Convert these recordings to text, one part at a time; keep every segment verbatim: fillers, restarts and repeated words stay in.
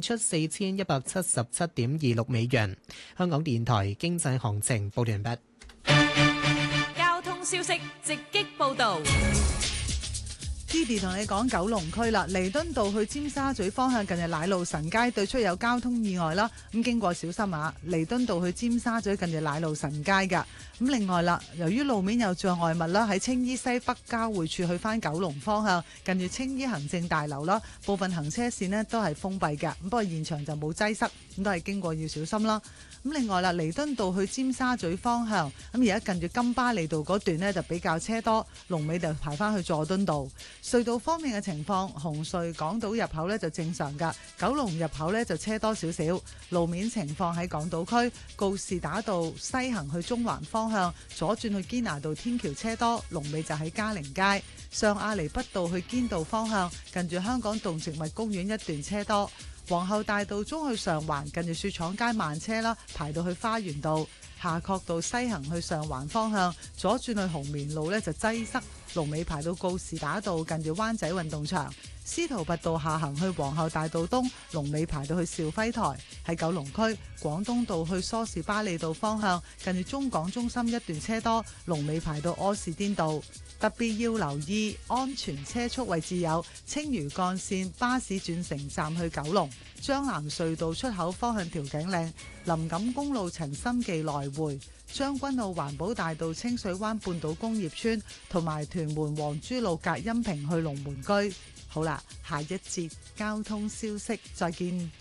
出四千一百七十七點二六美元。香港電台經濟行情報完畢。 交通消息直擊報導。 Didi 同你講九龍區啦，彌敦道去尖沙咀方向近日奶路臣街對出有交通意外啦，咁經過小心啊！彌敦道去尖沙咀近日奶路臣街㗎。咁另外啦，由於路面有障礙物啦，喺青衣西北交匯處去返九龍方向，近住青衣行政大樓啦，部分行車線呢都係封閉嘅。咁不過現場就冇擠塞，咁都係經過要小心啦。咁另外啦，彌敦道去尖沙咀方向，咁而家近住金巴利道嗰段呢就比較車多，龍尾就排返去佐敦道。隧道方面嘅情況，紅隧港島入口呢就正常㗎，九龍入口呢就車多少少。路面情況喺港島區告士打道西行去中環方向，左轉去堅拿道天橋車多，龍尾就喺嘉寧街。上亞厘畢道去堅道方向，近住香港動植物公園一段車多。皇后大道中去上環，近住雪廠街慢車啦，排到去花園道。夏慤道西行去上環方向，左轉去紅棉路呢就擠塞，龍尾排到告士打道近住灣仔運動場。司徒拔道下行去皇后大道東，龍尾排到去兆輝台。喺九龍區廣東道去梳士巴利道方向，近住中港中心一段車多，龍尾排到柯士甸道。特別要留意安全車速位置有青嶼幹線巴士轉乘站去九龍、將藍隧道出口方向調景嶺、林錦公路陳心記來回、將軍澳環保大道清水灣半島工業村同埋屯門黃珠路隔音屏去龍門居。好啦，下一節交通消息再見。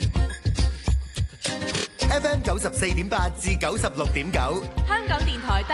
F M 九十四點八至九十六點九， 香港電台